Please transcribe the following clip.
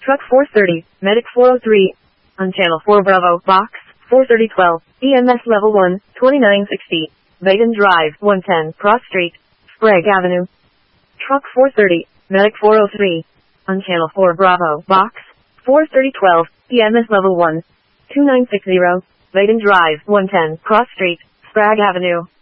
Truck 430, Medic 403. On Channel 4 Bravo, Box 43012, EMS Level 1, 2960. Baden Drive, 110, Cross Street, Sprague Avenue. Truck 430, Medic 403. On Channel 4 Bravo, Box 43012, EMS Level 1, 2960. Baden Drive, 110, Cross Street, Sprague Avenue.